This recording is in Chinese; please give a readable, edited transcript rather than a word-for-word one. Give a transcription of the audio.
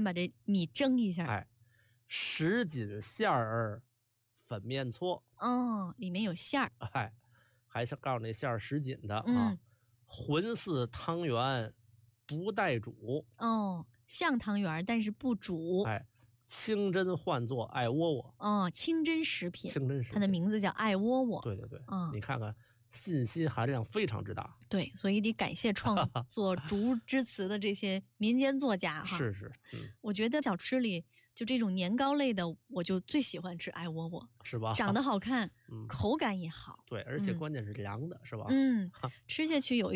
把这米蒸一下。 哎，10斤馅儿粉面搓。 哦，里面有馅儿。 哎，还是告诉那馅儿10斤的啊。浑似汤圆不带煮。 哦，像汤圆但是不煮。 哎，清真换作爱窝窝。 哦，清真食品。 清真食品， 它的名字叫爱窝窝。 对对对，你看看信息含量非常之大。 对，所以得感谢创作竹枝词的这些民间作家哈。 是是， 我觉得小吃里就这种年糕类的，我就最喜欢吃爱窝窝， 是吧？ 长得好看，口感也好。 对，而且关键是凉的，是吧？ 吃下去有一